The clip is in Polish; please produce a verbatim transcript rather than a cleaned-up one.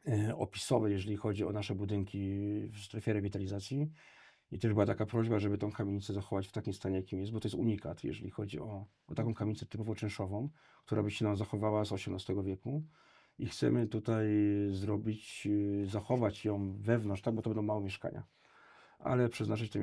opisowe, jeżeli chodzi o nasze budynki w strefie rewitalizacji. I też była taka prośba, żeby tą kamienicę zachować w takim stanie, jakim jest, bo to jest unikat, jeżeli chodzi o, o taką kamienicę typowo czynszową, która by się nam zachowała z osiemnastego wieku. I chcemy tutaj zrobić, zachować ją wewnątrz, tak, bo to będą małe mieszkania, ale przeznaczyć to